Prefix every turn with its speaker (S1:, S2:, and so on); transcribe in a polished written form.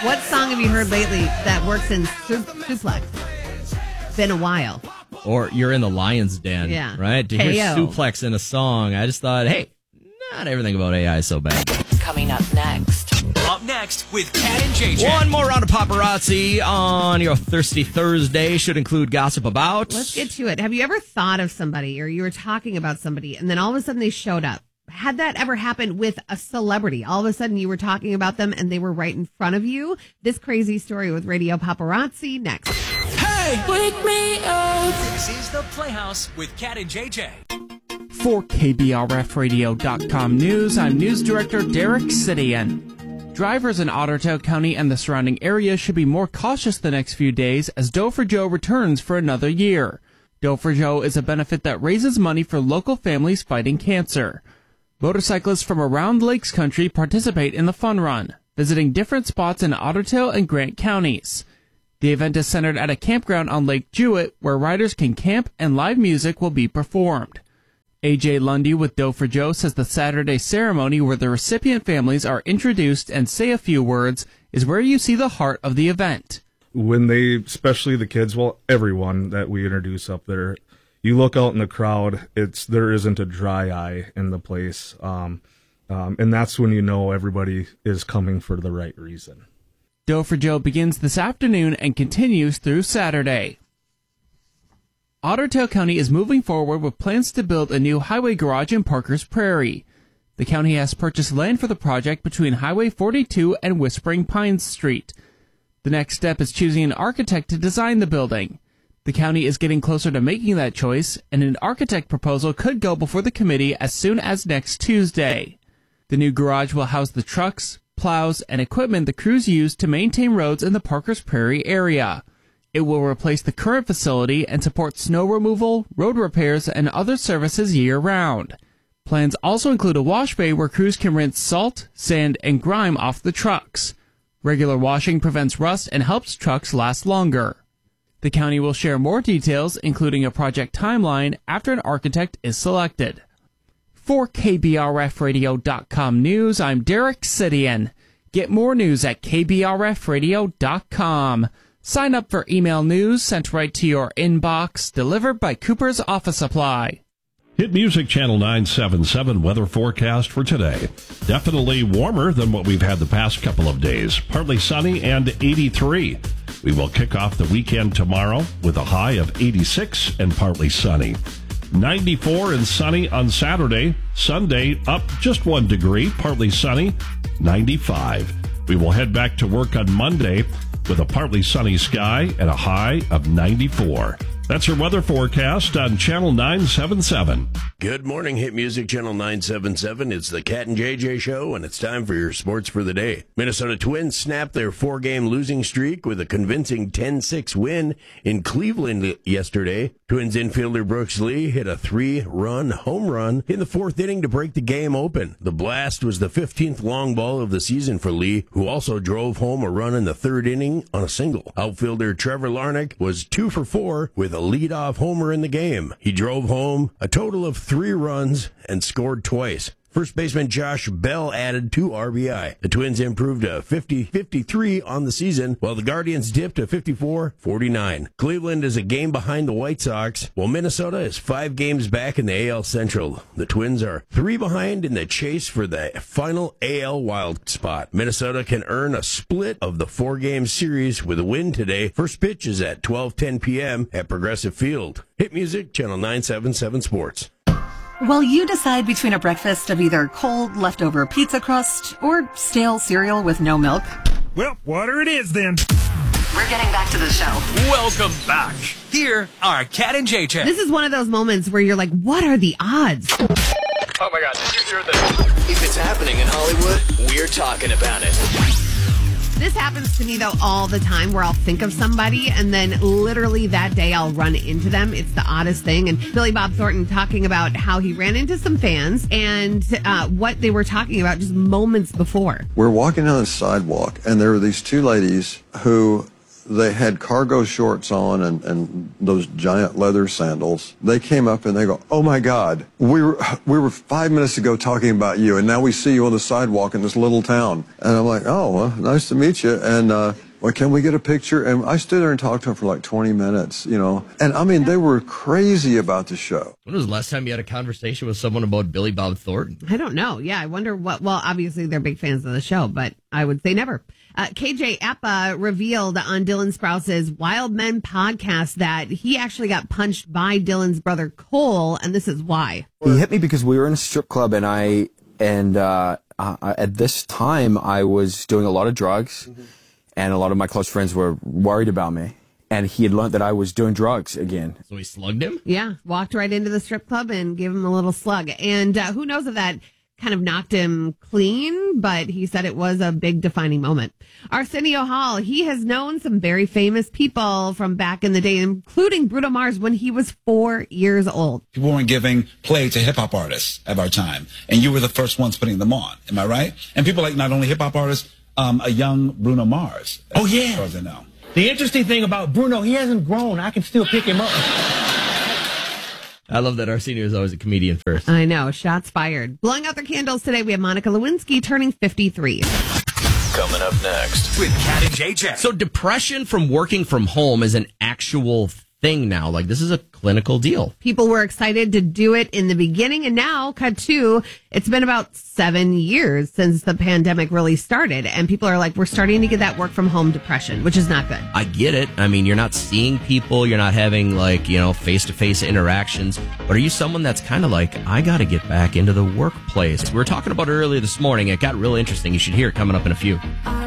S1: What song have you heard lately that works in suplex? Been a while.
S2: Or you're in the lion's den, right? To hear suplex in a song, I just thought, hey, not everything about AI is so bad.
S3: Coming up next.
S4: Up next with Cat and JJ.
S2: One more round of paparazzi on your Thirsty Thursday. Should include gossip about.
S1: Let's get to it. Have you ever thought of somebody or you were talking about somebody and then all of a sudden they showed up? Had that ever happened with a celebrity? All of a sudden you were talking about them and they were right in front of you? This crazy story with Radio Paparazzi next.
S4: Hey! Wake me up! This is The Playhouse with Cat and JJ.
S5: For KBRFradio.com News, I'm News Director Derek Sidian. Drivers in Otter County and the surrounding area should be more cautious the next few days as Doe for Joe returns for another year. Doe for Joe is a benefit that raises money for local families fighting cancer. Motorcyclists from around Lakes Country participate in the fun run, visiting different spots in Ottertail and Grant counties. The event is centered at a campground on Lake Jewett where riders can camp and live music will be performed. A.J. Lundy with Doe for Joe says the Saturday ceremony where the recipient families are introduced and say a few words is where you see the heart of the event.
S6: When they, especially the kids, well, everyone that we introduce up there, you look out in the crowd, there isn't a dry eye in the place. And that's when you know everybody is coming for the right reason.
S5: Doe for Joe begins this afternoon and continues through Saturday. Ottertail County is moving forward with plans to build a new highway garage in Parker's Prairie. The county has purchased land for the project between Highway 42 and Whispering Pines Street. The next step is choosing an architect to design the building. The county is getting closer to making that choice, and an architect proposal could go before the committee as soon as next Tuesday. The new garage will house the trucks, plows, and equipment the crews use to maintain roads in the Parker's Prairie area. It will replace the current facility and support snow removal, road repairs, and other services year-round. Plans also include a wash bay where crews can rinse salt, sand, and grime off the trucks. Regular washing prevents rust and helps trucks last longer. The county will share more details, including a project timeline, after an architect is selected. For KBRFradio.com News, I'm Derek Sidian. Get more news at KBRFradio.com. Sign up for email news sent right to your inbox, delivered by Cooper's Office Supply.
S7: Hit Music Channel 977 weather forecast for today. Definitely warmer than what we've had the past couple of days. Partly sunny and 83. We will kick off the weekend tomorrow with a high of 86 and partly sunny. 94 and sunny on Saturday. Sunday up just 1 degree, partly sunny, 95. We will head back to work on Monday with a partly sunny sky and a high of 94. That's your weather forecast on Channel 977.
S8: Good morning, Hit Music Channel 977. It's the Cat and JJ Show, and it's time for your sports for the day. Minnesota Twins snapped their 4-game losing streak with a convincing 10-6 win in Cleveland yesterday. Twins infielder Brooks Lee hit a 3-run home run in the 4th inning to break the game open. The blast was the 15th long ball of the season for Lee, who also drove home a run in the 3rd inning on a single. Outfielder Trevor Larnach was 2 for 4 with a leadoff homer in the game. He drove home a total of 3 runs and scored twice. First baseman Josh Bell added 2 RBI. The Twins improved to 50-53 on the season, while the Guardians dipped to 54-49. Cleveland is a game behind the White Sox, while Minnesota is 5 games back in the AL Central. The Twins are 3 behind in the chase for the final AL wild spot. Minnesota can earn a split of the 4-game series with a win today. First pitch is at 12:10 p.m. at Progressive Field. Hit Music, Channel 977 Sports.
S3: While you decide between a breakfast of either cold, leftover pizza crust or stale cereal with no milk.
S9: Well, water it is then.
S3: We're getting back to the show.
S4: Welcome back. Here are Cat and JJ.
S1: This is one of those moments where you're like, what are the odds?
S4: Oh my God, did you hear this?
S10: If it's happening in Hollywood, we're talking about it.
S1: This happens to me, though, all the time where I'll think of somebody and then literally that day I'll run into them. It's the oddest thing. And Billy Bob Thornton talking about how he ran into some fans and what they were talking about just moments before.
S11: We're walking down the sidewalk and there were these 2 ladies who they had cargo shorts on and those giant leather sandals. They came up and they go, "Oh my God, we were 5 minutes ago talking about you, and now we see you on the sidewalk in this little town." And I'm like, "Oh, well, nice to meet you." And well, can we get a picture? And I stood there and talked to them for like 20 minutes, you know. And I mean, they were crazy about the show.
S2: When was the last time you had a conversation with someone about Billy Bob Thornton?
S1: I don't know. Yeah, I wonder what. Well, obviously they're big fans of the show, but I would say never. KJ Apa revealed on Dylan Sprouse's Wild Men podcast that he actually got punched by Dylan's brother Cole, and this is why.
S12: He hit me because we were in a strip club, and at this time I was doing a lot of drugs, and a lot of my close friends were worried about me. And he had learned that I was doing drugs again.
S2: So he slugged him?
S1: Yeah, walked right into the strip club and gave him a little slug. And who knows if that kind of knocked him clean, but he said it was a big defining moment. Arsenio Hall, he has known some very famous people from back in the day, including Bruno Mars when he was 4 years old.
S13: People weren't giving play to hip-hop artists of our time, and you were the first ones putting them on. Am I right? And people like not only hip-hop artists, a young Bruno Mars.
S14: Oh, yeah.
S13: As far as I know.
S14: The interesting thing about Bruno, he hasn't grown. I can still pick him up.
S2: I love that Arsenio is always a comedian first.
S1: I know. Shots fired. Blowing out their candles today, we have Monica Lewinsky turning 53.
S10: Coming up next with Cat and JJ.
S2: So depression from working from home is an actual thing now. Like, this is a clinical deal.
S1: People were excited to do it in the beginning, and now, cut to, it's been about 7 years since the pandemic really started, and people are like, we're starting to get that work from home depression, which is not good.
S2: I get it. I mean, you're not seeing people, you're not having, like, you know, face-to-face interactions, but are you someone that's kind of like, I got to get back into the workplace? We were talking about it earlier this morning. It got really interesting. You should hear it coming up in a few.